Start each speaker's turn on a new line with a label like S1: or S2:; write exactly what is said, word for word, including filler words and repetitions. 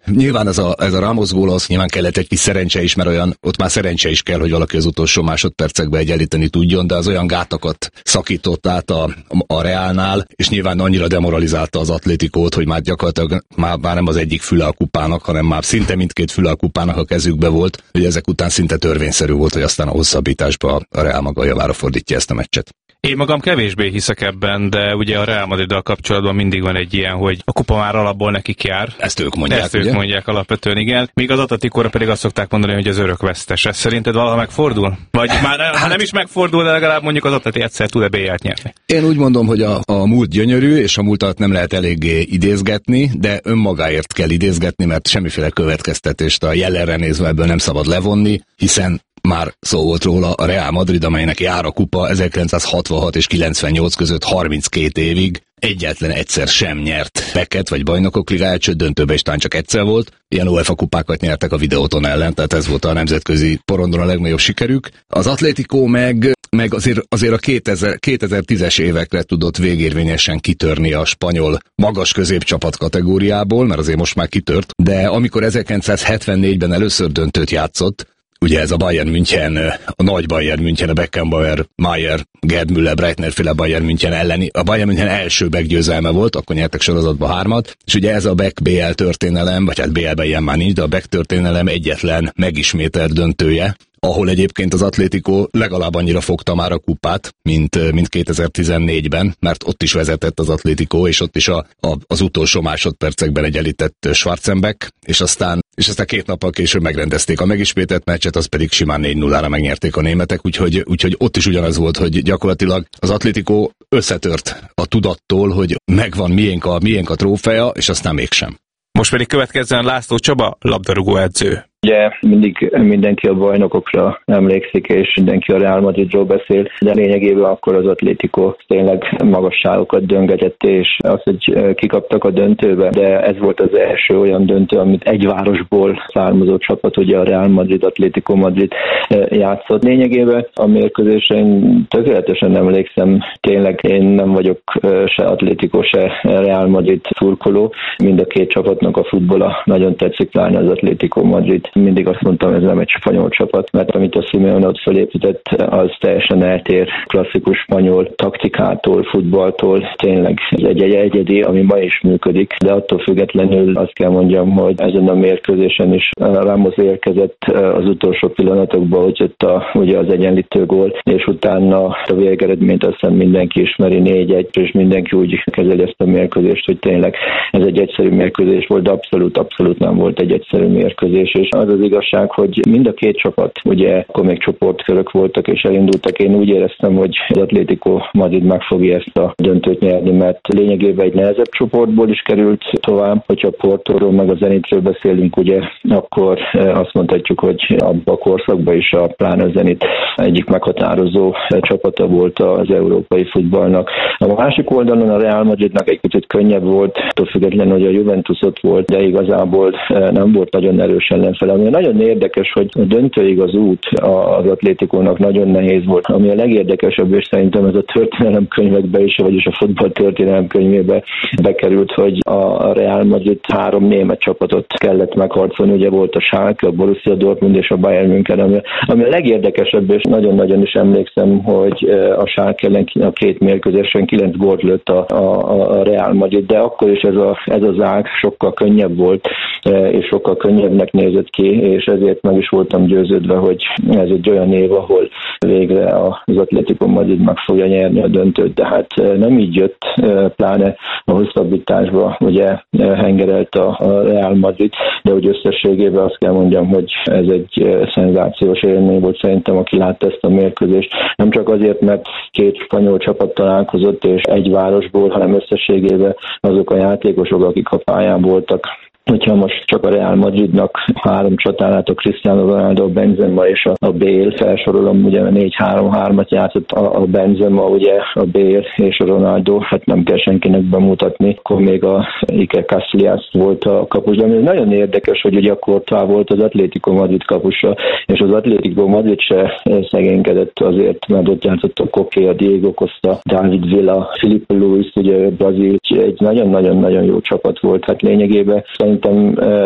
S1: Nyilván ez a, ez a Ramos gól, az nyilván kellett egy kis szerencse is, mert olyan, ott már szerencse is kell, hogy valaki az utolsó másodpercekben egyenlíteni tudjon, de az olyan gátakat szakított át a, a Realnál, és nyilván annyira demoralizálta az Atlétikót, hogy már gyakorlatilag már, már nem az egyik füle a kupának, hanem már szinte mindkét füle a kupának a kezükbe volt, hogy ezek után szinte törvényszerű volt, hogy aztán a hosszabbításba a Real maga javára fordítja ezt a meccset.
S2: Én magam kevésbé hiszek ebben, de ugye a Real Madriddal kapcsolatban mindig van egy ilyen, hogy a kupa már alapból nekik jár.
S1: Ezt ők mondják,
S2: Ezt ők
S1: ugye?
S2: mondják alapvetően, igen. Míg az Atlétikóra pedig azt szokták mondani, hogy az örökvesztes. Ez szerinted valaha megfordul? Vagy már hát, ha nem is megfordul, de legalább mondjuk az Atléti egyszer tud-e bé el-t nyerni?
S1: Én úgy mondom, hogy a, a múlt gyönyörű, és a múltat nem lehet eléggé idézgetni, de önmagáért kell idézgetni, mert semmiféle következtetést a jelenre nézve ebből nem szabad levonni, hiszen már szó volt róla, a Real Madrid, amelynek jár a kupa ezerkilencszázhatvanhat és kilencvennyolc között harminckét évig egyetlen egyszer sem nyert beket, vagy bajnokok ligáját, sőt döntőben is talán csak egyszer volt. Ilyen UEFA kupákat nyertek a Videóton ellen, tehát ez volt a nemzetközi porondon a legnagyobb sikerük. Az Atlético meg, meg azért, azért a kétezer, kétezer-tízes évekre tudott végérvényesen kitörni a spanyol magas középcsapat kategóriából, mert azért most már kitört, de amikor ezerkilencszázhetvennégyben először döntőt játszott, ugye ez a Bayern München, a nagy Bayern München, a Beckenbauer, Mayer, Gerd Müller, Breitner-féle Bayern München elleni. A Bayern München első meggyőzelme volt, akkor nyertek sorozatba hármat, és ugye ez a Beck bé el történelem, vagy hát bé el-ben ilyen már nincs, de a Beck történelem egyetlen megismételt döntője, ahol egyébként az Atlético legalább annyira fogta már a kupát, mint, mint kétezer-tizennégyben, mert ott is vezetett az Atlético, és ott is a, a, az utolsó másodpercekben egyenlített Schwarzenbeck, és aztán, és aztán két nappal később megrendezték a megismételt meccset, az pedig simán négy nullára megnyerték a németek, úgyhogy, úgyhogy ott is ugyanaz volt, hogy gyakorlatilag az Atlético összetört a tudattól, hogy megvan miénk a, miénk a trófea, és aztán mégsem.
S2: Most pedig következzen László Csaba, labdarúgó edző.
S3: Ugye mindig mindenki a bajnokokra emlékszik, és mindenki a Real Madridról beszél, de lényegében akkor az Atlético tényleg magasságokat döngetett, és az, hogy kikaptak a döntőbe, de ez volt az első olyan döntő, amit egy városból származó csapat, ugye a Real Madrid, Atlético Madrid játszott. Lényegében a mérkőzésre én tökéletesen emlékszem, tényleg én nem vagyok se Atlético, se Real Madrid szurkoló, mind a két csapatnak a futbolla nagyon tetszik, pláne az Atlético Madrid. Mindig azt mondtam, ez nem egy spanyol csapat, mert amit a Simeone ott felépített, az teljesen eltér klasszikus spanyol taktikától, futballtól. Tényleg ez egy, egy egyedi, ami ma is működik, de attól függetlenül azt kell mondjam, hogy ezen a mérkőzésen is Ramos érkezett az utolsó pillanatokban, hogy jött a, ugye az egyenlítő gól, és utána a végeredményt azt hiszem mindenki ismeri négy egy, és mindenki úgy kezeli ezt a mérkőzést, hogy tényleg ez egy egyszerű mérkőzés volt, de abszolút, abszolút nem volt egy egyszerű mérkőzés, és az az igazság, hogy mind a két csapat, ugye akkor még csoportkörök voltak és elindultak, én úgy éreztem, hogy az Atlético Madrid meg fogja ezt a döntőt nyerni, mert lényegében egy nehezebb csoportból is került tovább, hogyha Portóról meg a Zenitről beszélünk, ugye, akkor azt mondhatjuk, hogy abban a korszakban is a pláne Zenit egyik meghatározó csapata volt az európai futballnak. A másik oldalon a Real Madridnak egy kicsit könnyebb volt, attól függetlenül, hogy a Juventus ott volt, de igazából nem volt nagyon erős ellenfele. Ami nagyon érdekes, hogy a döntőig az út az Atlétikónak nagyon nehéz volt. Ami a legérdekesebb, és szerintem ez a történelemkönyvekbe is, vagyis a futball történelemkönyvébe bekerült, hogy a Real Madrid három német csapatot kellett megharcolni. Ugye volt a Schalke, a Borussia Dortmund és a Bayern München, ami, ami a legérdekesebb, és nagyon-nagyon is emlékszem, hogy a Schalke ellen a két mérkőzésen kilenc gólt lőtt a, a, a Real Madrid, de akkor is ez, a, ez az ág sokkal könnyebb volt, és sokkal könnyebbnek nézett ki, és ezért meg is voltam győződve, hogy ez egy olyan év, ahol végre az Atlético Madrid meg fogja nyerni a döntőt, de hát nem így jött, pláne a hosszabbításba ugye hengerelt a Real Madrid, de hogy összességében azt kell mondjam, hogy ez egy szenzációs élmény volt szerintem, aki látta ezt a mérkőzést. Nem csak azért, mert két spanyol csapat találkozott, és egy városból, hanem összességében azok a játékosok, akik a pályán voltak. Hogyha most csak a Real Madridnak három csatárát, a Cristiano Ronaldo, a Benzema és a Bale felsorolom, ugye négy három hármat játszott a Benzema, ugye a Bale és a Ronaldo, hát nem kell senkinek bemutatni, akkor még a Iker Casillas volt a kapus, de nagyon érdekes, hogy ugye akkor Courtois volt az Atlético Madrid kapusa, és az Atlético Madrid se szegénykedett azért, mert ott játszott a Koké, a Diego Costa, David Villa, Filipe Luis, ugye Brazil, egy nagyon-nagyon-nagyon jó csapat volt, hát lényegében szerintem